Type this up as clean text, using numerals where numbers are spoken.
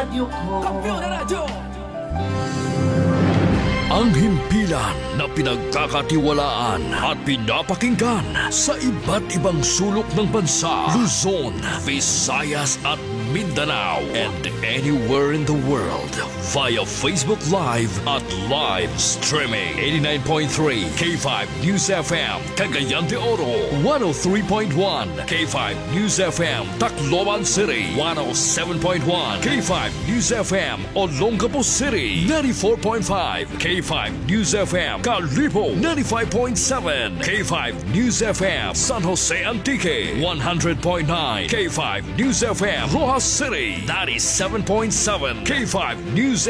radyo ko. Kampiyon na radyo! Ang himpilan na pinagkakatiwalaan at pinapakinggan sa iba't ibang sulok ng bansa, Luzon, Visayas at Mindanao, and anywhere in the world via Facebook Live at live streaming. 89.3 K5 News FM, Cagayan de Oro. 103.1 K5 News FM, Tacloban City. 107.1 K5 News FM, Olongapo City. 94.5 K5 News FM, Kalibo. 95.7 K5 News FM, San Jose Antique. 100.9 K5 News FM, Rojas City. 97.7 K5 News